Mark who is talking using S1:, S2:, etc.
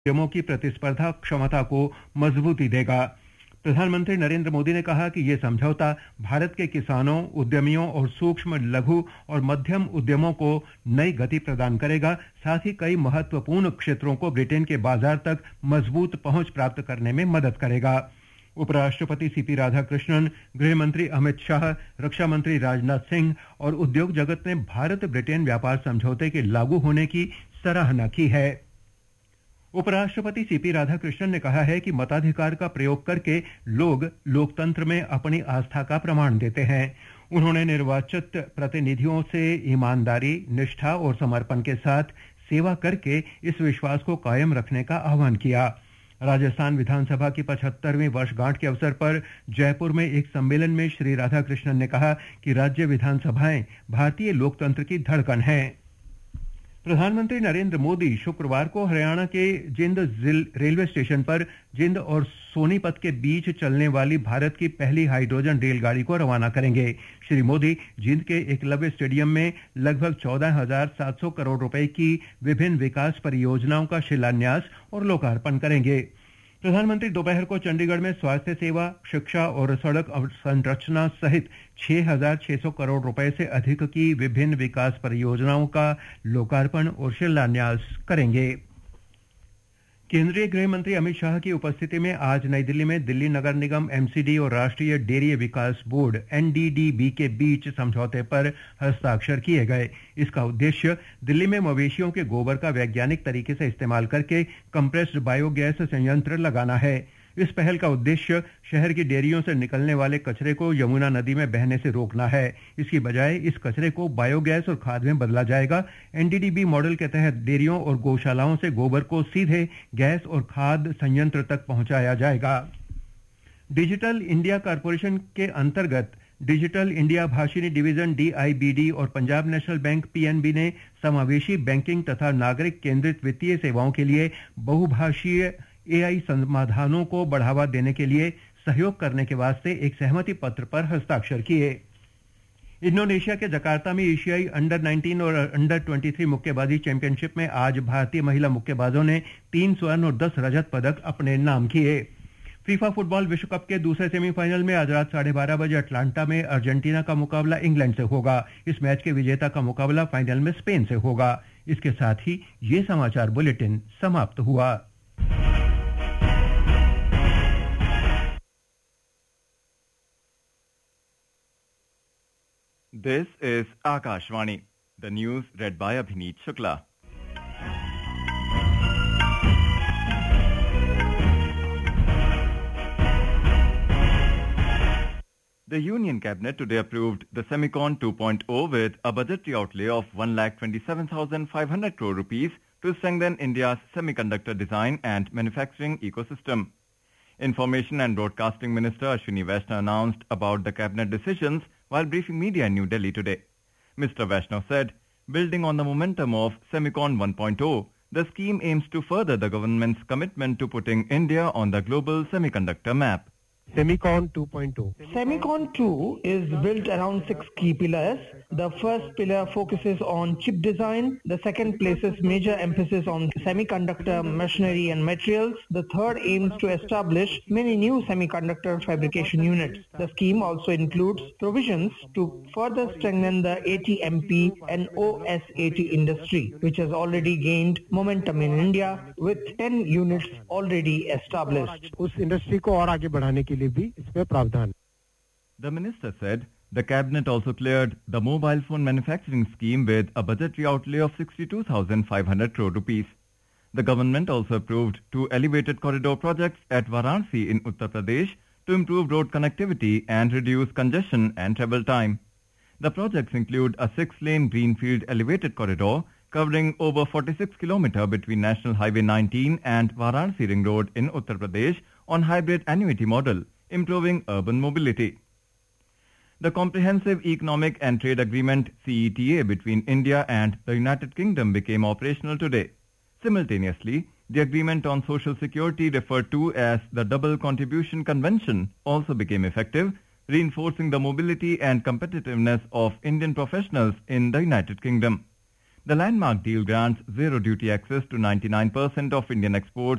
S1: उद्यमों की प्रतिस्पर्धा क्षमता को मजबूती देगा। प्रधानमंत्री नरेंद्र मोदी ने कहा कि यह समझौता भारत के किसानों, उद्यमियों और सूक्ष्म, लघु और मध्यम उद्यमों को नई गति प्रदान करेगा। साथ ही कई महत्वपूर्ण क्षेत्रों को ब्रिटेन के बाजार तक मजबूत पहुंच प्राप्त करने में मदद करेगा। उपराष्ट्रपति सीपी राधाकृष्णन, गृह मंत्री अमित शाह, रक्षा मंत्री राजनाथ सिंह और उद्योग जगत ने भारत ब्रिटेन व्यापार समझौते के लागू होने की सराहना की है। उपराष्ट्रपति सीपी राधाकृष्णन ने कहा है कि मताधिकार का प्रयोग करके लोग लोकतंत्र में अपनी आस्था का प्रमाण देते हैं। उन्होंने निर्वाचित प्रतिनिधियों से ईमानदारी, निष्ठा और समर्पण के साथ सेवा करके इस विश्वास को कायम रखने का आह्वान किया। राजस्थान विधानसभा की 75वीं वर्षगांठ के अवसर पर जयपुर में एक सम्मेलन में श्री राधाकृष्णन ने कहा कि राज्य विधानसभाएं भारतीय लोकतंत्र की धड़कन हैं। प्रधानमंत्री नरेंद्र मोदी शुक्रवार को हरियाणा के जिंद रेलवे स्टेशन पर जिंद और सोनीपत के बीच चलने वाली भारत की पहली हाइड्रोजन रेलगाड़ी को रवाना करेंगे। श्री मोदी जिंद के एकलव्य स्टेडियम में लगभग 14,700 करोड़ रुपए की विभिन्न विकास परियोजनाओं का शिलान्यास और लोकार्पण करेंगे। प्रधानमंत्री दोपहर को चंडीगढ़ में स्वास्थ्य सेवा, शिक्षा और सड़क अवसंरचना सहित 6,600 करोड़ रुपए से अधिक की विभिन्न विकास परियोजनाओं का लोकार्पण और शिलान्यास करेंगे। केंद्रीय गृह मंत्री अमित शाह की उपस्थिति में आज नई दिल्ली में दिल्ली नगर निगम, एमसीडी और राष्ट्रीय डेयरी विकास बोर्ड एनडीडीबी के बीच समझौते पर हस्ताक्षर किए गए। इसका उद्देश्य दिल्ली में मवेशियों के गोबर का वैज्ञानिक तरीके से इस्तेमाल करके कंप्रेस्ड बायोगैस संयंत्र लगाना है। इस पहल का उद्देश्य शहर की डेयरियों से निकलने वाले कचरे को यमुना नदी में बहने से रोकना है। इसकी बजाय इस कचरे को बायोगैस और खाद में बदला जाएगा। एनडीडीबी मॉडल के तहत डेयरियों और गौशालाओं से गोबर को सीधे गैस और खाद संयंत्र तक पहुंचाया जाएगा। डिजिटल इंडिया कॉरपोरेशन के अंतर्गत डिजिटल इंडिया भाषिनी डिवीजन डीआईबीडी और पंजाब नेशनल बैंक पीएनबी ने समावेशी बैंकिंग तथा नागरिक केंद्रित वित्तीय सेवाओं के लिए बहुभाषीय एआई समाधानों को बढ़ावा देने के लिए सहयोग करने के वास्ते एक सहमति पत्र पर हस्ताक्षर किए। इंडोनेशिया के जकार्ता में एशियाई अंडर 19 और अंडर 23 मुक्केबाजी चैंपियनशिप में आज भारतीय महिला मुक्केबाजों ने 3 स्वर्ण और 10 रजत पदक अपने नाम किए। फीफा फुटबॉल विश्व कप के दूसरे सेमीफाइनल में आज रात 12:30 बजे अटलांटा में अर्जेंटीना का मुकाबला इंग्लैंड से होगा। इस मैच के विजेता का मुकाबला फाइनल में स्पेन से होगा। इसके साथ ही ये समाचार बुलेटिन समाप्त हुआ।
S2: This is Akashvani. The news read by Abhineet Shukla. The Union Cabinet today approved the Semicon 2.0 with a budgetary outlay of 1,27,500 crore rupees to strengthen India's semiconductor design and manufacturing ecosystem. Information and Broadcasting Minister Ashwini Vaishnaw announced about the cabinet decisions while briefing media in New Delhi today. Mr. Vaishnaw said, building on the momentum of Semicon 1.0, the scheme aims to further the government's commitment to putting India on the global semiconductor map.
S3: Semicon 2.0.
S4: Semicon 2 is built around 6 key pillars. The first pillar focuses on chip design. The second places major emphasis on semiconductor machinery and materials. The third aims to establish many new semiconductor fabrication units. The scheme also includes provisions to further strengthen the ATMP and OSAT industry, which has already gained momentum in India with 10 units already established.
S3: उस industry को और आगे बढ़ाने के लिए भी इसमें प्रावधान।
S2: The minister said the cabinet also cleared the mobile phone manufacturing scheme with a budgetary outlay of 62,500 crore rupees. The government also approved 2 elevated corridor projects at Varanasi in Uttar Pradesh to improve road connectivity and reduce congestion and travel time. The projects include a 6-lane greenfield elevated corridor covering over 46 km between National Highway 19 and Varanasi Ring Road in Uttar Pradesh on hybrid annuity model, improving urban mobility. The Comprehensive Economic and Trade Agreement CETA between India and the United Kingdom became operational today. Simultaneously, the agreement on social security referred to as the Double Contribution Convention also became effective, reinforcing the mobility and competitiveness of Indian professionals in the United Kingdom. The landmark deal grants zero duty access to 99% of Indian exports